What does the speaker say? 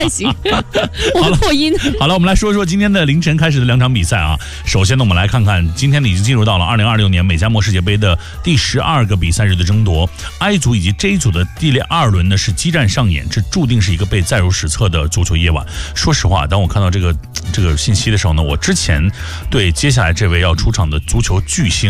太行，我会破音。 好了，我们来说说今天的凌晨开始的2场比赛啊。首先呢，我们来看看今天已经进入到了2026年美加墨世界杯的第12个比赛日的争夺。I 组以及 J 组的第2轮呢是激战上演，这注定是一个被载入史册的足球夜晚。说实话，当我看到这个信息的时候呢，我之前对接下来这位要出场的足球巨星